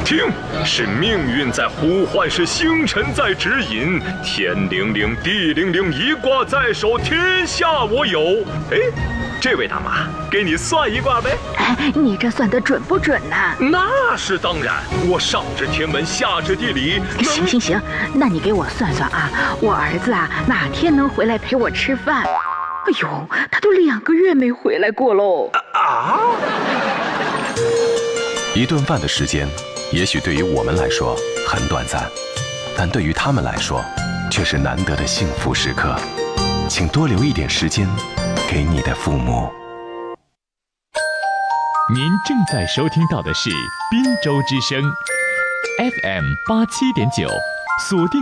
听，是命运在呼唤，是星辰在指引。天灵灵，地灵灵，一卦在手，天下我有。哎，这位大妈，给你算一卦呗。 哎，你这算得准不准呢？ 那是当然，我上知天文，下知地理。 行，那你给我算算啊，我儿子啊哪天能回来陪我吃饭？哎呦，他都2个月没回来过喽。 一顿饭的时间，也许对于我们来说很短暂，但对于他们来说，却是难得的幸福时刻。请多留一点时间给你的父母。 您正在收听到的是滨州之声 FM 87.9，锁定